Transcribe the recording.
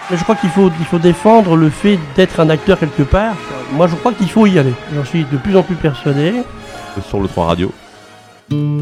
Mais je crois qu'il faut défendre le fait d'être un acteur quelque part. Moi, je crois qu'il faut y aller. J'en suis de plus en plus persuadé. Sur le 3 Radio.